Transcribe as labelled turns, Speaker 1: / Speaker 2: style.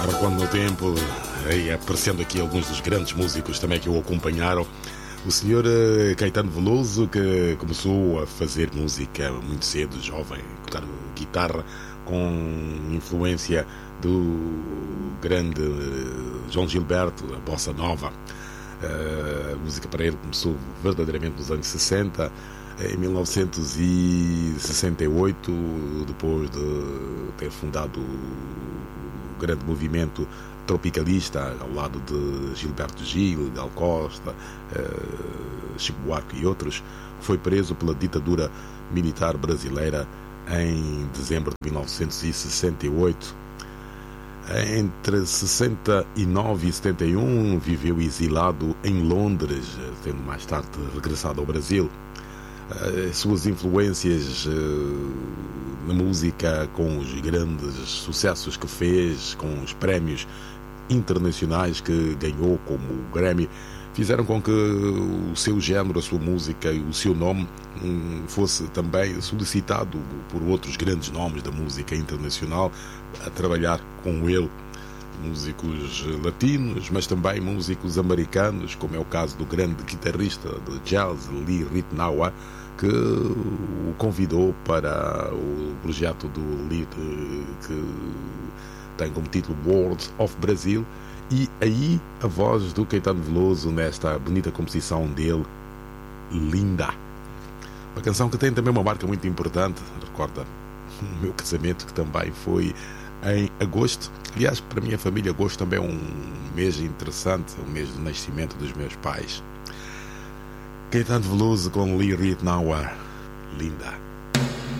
Speaker 1: Recuando no tempo, aparecendo aqui alguns dos grandes músicos também que o acompanharam. O senhor Caetano Veloso, que começou a fazer música muito cedo, jovem, tocar guitarra, com influência do grande João Gilberto, a bossa nova. A música para ele começou verdadeiramente nos anos 60. Em 1968, depois de ter fundado o grande movimento tropicalista ao lado de Gilberto Gil, Gal Costa, Chico Buarque e outros, foi preso pela ditadura militar brasileira em dezembro de 1968. Entre 69 e 71 viveu exilado em Londres, tendo mais tarde regressado ao Brasil. As suas influências na música, com os grandes sucessos que fez, com os prémios internacionais que ganhou, como o Grammy, fizeram com que o seu género, a sua música e o seu nome fosse também solicitado por outros grandes nomes da música internacional a trabalhar com ele. Músicos latinos, mas também músicos americanos, como é o caso do grande guitarrista de jazz Lee Ritenour, que o convidou para o projeto do Lee, que tem como título World of Brazil, e aí a voz do Caetano Veloso nesta bonita composição dele, Linda. Uma canção que tem também uma marca muito importante, recorda o meu casamento, que também foi em agosto. Aliás, para a minha família, agosto também é um mês interessante, o mês do nascimento dos meus pais. Caetano Veloso com Lee Ritenour, Linda.